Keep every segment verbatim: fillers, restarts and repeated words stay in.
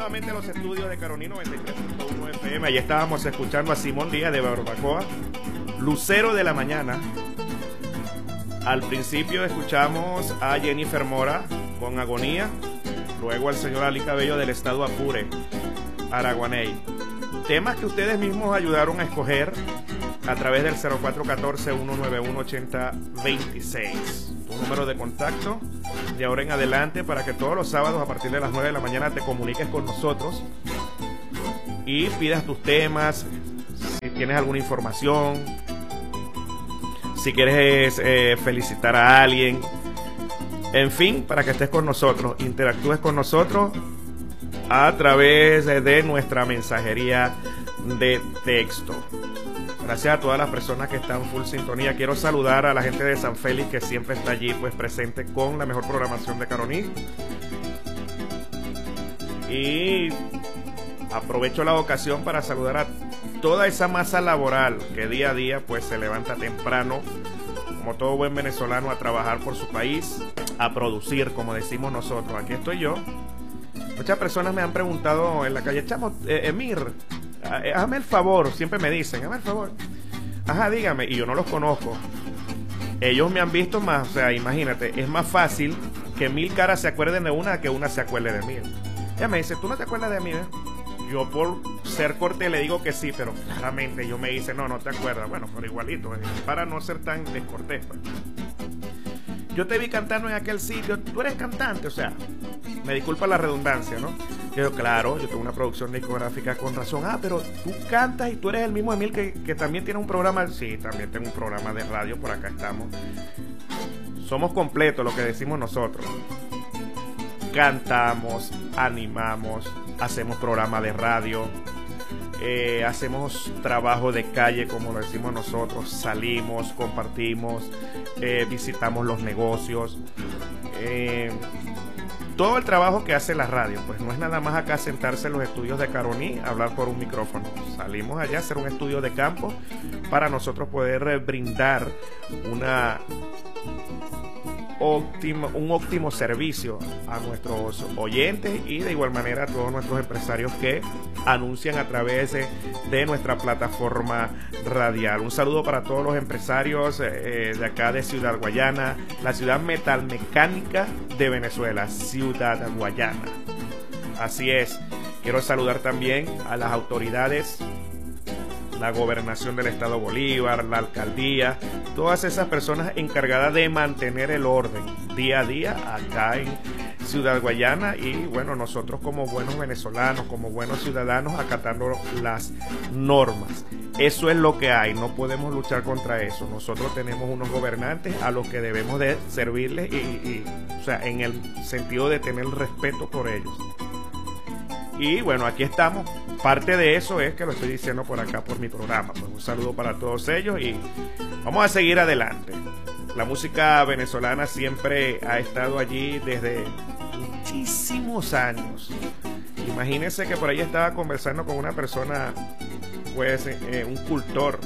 nuevamente a los estudios de Caroní noventa y tres punto uno F M. Allí estábamos escuchando a Simón Díaz de Barbacoa, Lucero de la Mañana. Al principio escuchamos a Jennifer Mora con Agonía. Luego al señor Ali Cabello del estado Apure, Araguaney. Temas que ustedes mismos ayudaron a escoger a través del cero cuatro uno cuatro, uno nueve uno, ocho cero dos seis. Tu número de contacto de ahora en adelante para que todos los sábados a partir de las nueve de la mañana te comuniques con nosotros y pidas tus temas, si tienes alguna información, si quieres eh, felicitar a alguien, en fin, para que estés con nosotros, interactúes con nosotros a través de nuestra mensajería de texto. Gracias a todas las personas que están full sintonía. Quiero saludar a la gente de San Félix que siempre está allí pues presente con la mejor programación de Caroní. Y aprovecho la ocasión para saludar a toda esa masa laboral que día a día pues se levanta temprano, como todo buen venezolano, a trabajar por su país, a producir, como decimos nosotros. Aquí estoy yo. Muchas personas me han preguntado en la calle, chamo, eh, Emir, eh, hazme el favor, siempre me dicen, hazme el favor. Ajá, dígame, y yo no los conozco. Ellos me han visto más, o sea, imagínate, es más fácil que mil caras se acuerden de una que una se acuerde de mí. Ella me dice, ¿tú no te acuerdas de mí? Eh? Yo por ser corte le digo que sí, pero claramente yo me dice, no, no te acuerdas. Bueno, pero igualito, eh, para no ser tan descortés, pues. Yo te vi cantando en aquel sitio, tú eres cantante, o sea, me disculpa la redundancia, ¿no? Yo, claro, yo tengo una producción discográfica, con razón. Ah, pero tú cantas y tú eres el mismo Emil que, que también tiene un programa. Sí, también tengo un programa de radio, por acá estamos. Somos completos, lo que decimos nosotros. Cantamos, animamos, hacemos programa de radio, eh, hacemos trabajo de calle, como lo decimos nosotros, salimos, compartimos, eh, visitamos los negocios, eh, todo el trabajo que hace la radio, pues no es nada más acá sentarse en los estudios de Caroní, hablar por un micrófono. Salimos allá a hacer un estudio de campo para nosotros poder brindar una óptimo, un óptimo servicio a nuestros oyentes y de igual manera a todos nuestros empresarios que anuncian a través de, de nuestra plataforma radial. Un saludo para todos los empresarios eh, de acá de Ciudad Guayana, la ciudad metalmecánica de Venezuela, Ciudad Guayana. Así es, quiero saludar también a las autoridades, la gobernación del estado Bolívar, la alcaldía, todas esas personas encargadas de mantener el orden día a día acá en Ciudad Guayana y bueno, nosotros como buenos venezolanos, como buenos ciudadanos, acatando las normas. Eso es lo que hay, no podemos luchar contra eso. Nosotros tenemos unos gobernantes a los que debemos de servirles y, y o sea, en el sentido de tener respeto por ellos. Y bueno, aquí estamos. Parte de eso es que lo estoy diciendo por acá, por mi programa. Pues un saludo para todos ellos y vamos a seguir adelante. La música venezolana siempre ha estado allí desde muchísimos años. Imagínense que por ahí estaba conversando con una persona, pues eh, un cultor.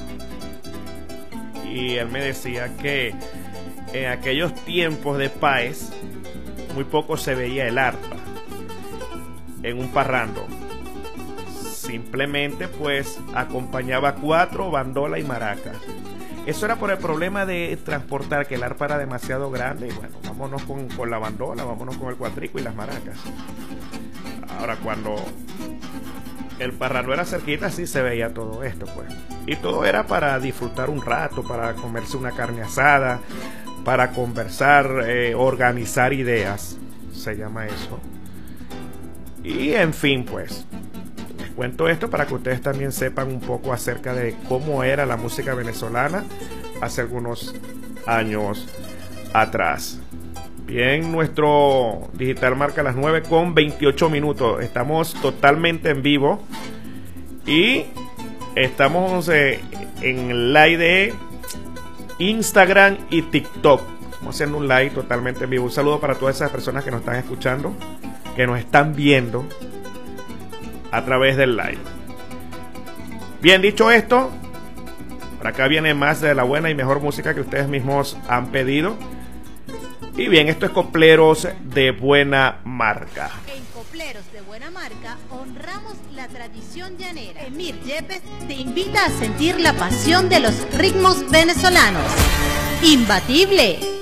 Y él me decía que en aquellos tiempos de Páez muy poco se veía el arpa en un parrando. Simplemente pues acompañaba cuatro, bandola y maracas. Eso era por el problema de transportar, que el arpa era demasiado grande y bueno, vámonos con, con la bandola, vámonos con el cuatrico y las maracas. Ahora cuando el parrando era cerquita sí se veía todo esto pues. Y todo era para disfrutar un rato, para comerse una carne asada, para conversar, eh, organizar ideas, se llama eso. Y en fin pues, les cuento esto para que ustedes también sepan un poco acerca de cómo era la música venezolana hace algunos años atrás. Bien, nuestro digital marca las nueve con veintiocho minutos. Estamos totalmente en vivo y estamos eh, en el live de Instagram y TikTok. Estamos haciendo un live totalmente en vivo. Un saludo para todas esas personas que nos están escuchando, que nos están viendo a través del live. Bien, dicho esto, por acá viene más de la buena y mejor música que ustedes mismos han pedido. Y bien, esto es Copleros de Buena Marca. En Copleros de Buena Marca honramos la tradición llanera. Emir Yepes te invita a sentir la pasión de los ritmos venezolanos. Imbatible.